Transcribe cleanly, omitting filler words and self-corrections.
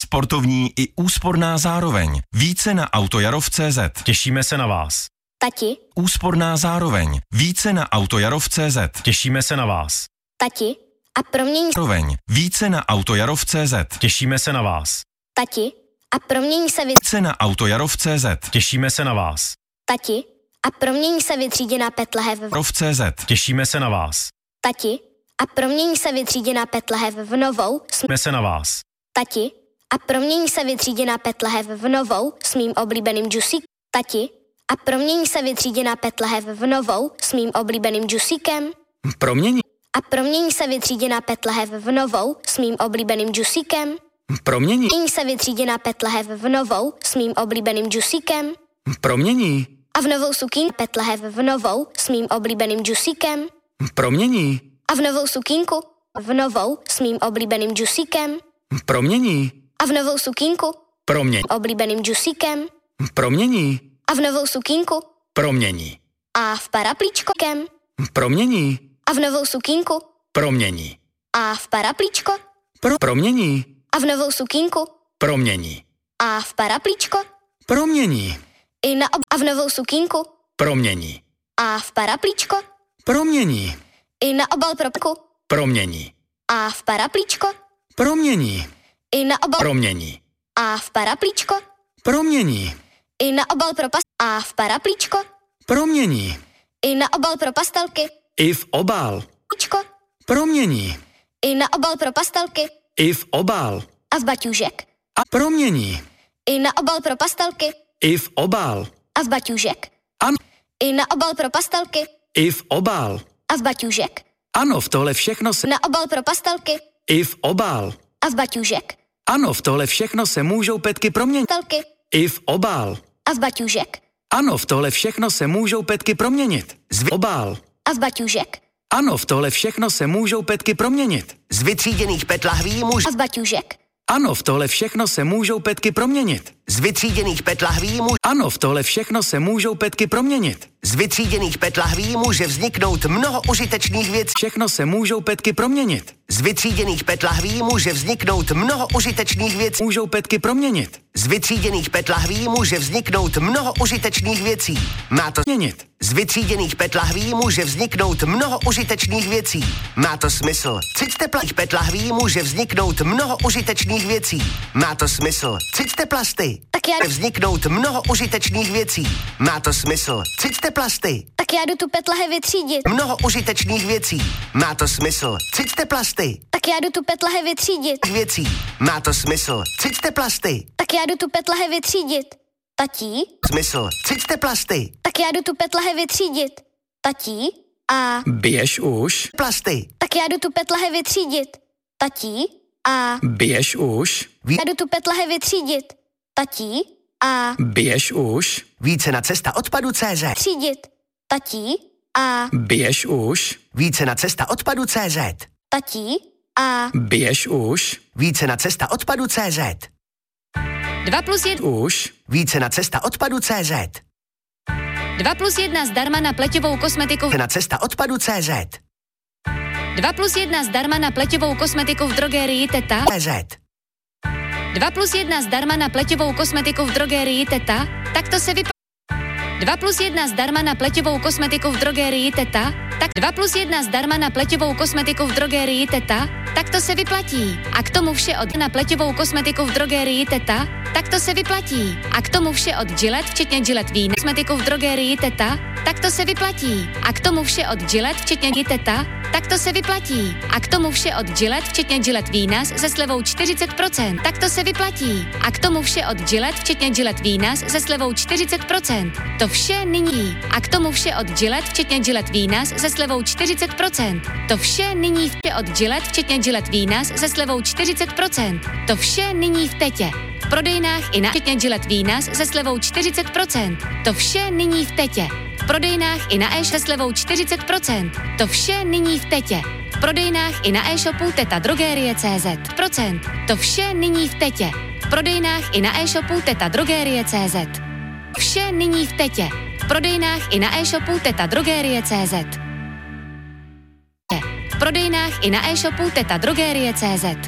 sportovní i úsporná zároveň. Více na autojarov.cz. Těšíme se na vás. Tati. Úsporná zároveň. Více na autojarov.cz. Těšíme se na vás. Tati. A proměň Zároveň. Více na autojarov.cz. Těšíme se na vás. Tati. A proměň se Více na autojarov.cz. Těšíme se na vás. Tati. A proměň se vytříděná petlehev Jarov.cz. Těšíme se na vás. Tati. A proměň se vytříděná petlehev v novou Těšíme se na vás. Tati. A proměň se vytříděná petlehev v novou s mým oblíbeným džusík. Tati. A proměň se vytříděná petlehev v novou s mým oblíbeným džusíkem. Promění. A proměň se vytříděná petlehev v novou s mým oblíbeným džusíkem. Promění. Proměň se vytříděná petlehev v novou s mým oblíbeným džusíkem. Promění. A v novou sukínku petlehev v novou s mým oblíbeným džusíkem. Promění. A v novou sukínku v novou s mým oblíbeným džusíkem. Promění. A v novou sukínku Promění. oblíbeným džusíkem. Promění. A v novou sukínku Promění. a v paraplíčkokem. Promění. A v novou sukínku Promění. a v paraplíčko. Promění. A v novou sukínku Promění. a v paraplíčko. Promění. I na a v novou sukínku Promění. a v paraplíčko. Promění. I na obal propku Promění. a v paraplíčko. Promění. I na obal Promění. a v paraplíčko. Promění. I na obal pro a v paraplíčko. Promění. I na obal pro pastelky. I v obal. Plíčko. Promění. I na obal pro pastelky. I v obal. A v baťůžek. A promění. I na obal pro pastelky. I v obal. A v baťůžek. Ano. I na obal pro pastelky. I v obal. A v baťůžek. Ano, v tohle všechno se... Na obal pro pastelky. I v obal. A v baťůžek. Ano, v tohle všechno se můžou petky proměnit. Pastelky. I v obal. A v baťůžek. Ano, v tohle všechno se můžou petky proměnit. Obal. A v baťůžek. Ano, v tohle všechno se můžou petky proměnit. Z vytříděných PET lahví A v baťůžek. Ano, v tohle všechno se můžou petky proměnit. Z vytříděných PET lahví Ano, v tohle všechno se můžou petky proměnit. Z vytříděných PET lahví může vzniknout mnoho užitečných věcí. Všechno se můžou petky proměnit. Z vytříděných PET lahví může vzniknout mnoho užitečných věcí. Můžou petky proměnit. Z vytříděných PET lahví může vzniknout mnoho užitečných věcí. Má to Měnit. Z vytříděných PET lahví může vzniknout mnoho užitečných věcí. Má to smysl. Ciťte PET lahví může vzniknout mnoho užitečných věcí. Má to smysl. Ciťte plasty. Tak já, Vzniknout mnoho užitečných věcí. Má to smysl. Ciťte plasty. tak já jdu tu petlahe vytřídit. Mnoho užitečných věcí. Má to smysl. Ciťte plasty. Tak já jdu tu petlahe vytřídit. Věcí. Má to smysl. Ciťte plasty. Tak já jdu tu petlahe vytřídit. Tatí? Smysl. Ciťte plasty. Tak já jdu tu petlahe vytřídit. Tatí? A Běž už. Plasty. tak já jdu tu petlahe vytřídit. Tatí? A Běž už. já jdu tu petlahe vytřídit. Tatí? A Běž už. Více na cesta odpadu CZ. třídit. Tatí? A Běž už. Více na cesta odpadu CZ. tatí? A Běž už. Více na cesta odpadu CZ. 2+1 Už. Více na cesta odpadu CZ. 2+1 zdarma na pleťovou kosmetiku. Více na cesta odpadu CZ. 2+1 zdarma na pleťovou kosmetiku v drogérii Teta. CZ. 2+1 zdarma na pleťovou kosmetiku v drogérii Teta. Tak to se 2+1 zdarma na pleťovou kosmetiku v drogérii Teta. Tak 2+1 zdarma na pleťovou kosmetiku v drogérii Teta. Tak to se vyplatí. A k tomu vše od na pleťovou kosmetiku v drogérii Teta. Tak to se vyplatí. A k tomu vše od Gillette, včetně Gillette Vín. Kosmetiku v drogérii Teta. Tak to se vyplatí. A k tomu vše od Gillette, včetně Teta. Tak to se vyplatí. A k tomu vše od Gillette, včetně Gillette Vínas se slevou 40%. Tak to se vyplatí. A k tomu vše od Gillette, včetně Gillette Vínas se slevou 40%. To vše nyní. A k tomu vše od Gillette, včetně Gillette Vínas se slevou 40%. To vše nyní od Gillette, včetně Gillette Vínas se slevou 40%. To vše nyní v Tetě. V prodejnách i na včetně Gillette Vínas se slevou 40%. To vše nyní v Tetě. V prodejnách i na e-shop se slevou 40%. To vše nyní v Tetě. V prodejnách i na e-shopu Teta Drogérie.cz. To vše nyní v Tetě. V prodejnách i na e-shopu Teta Drogérie.cz. Vše nyní v Tetě. V prodejnách i na e-shopu Teta Drogérie.cz. V prodejnách i na e-shopu Teta Drogérie.cz.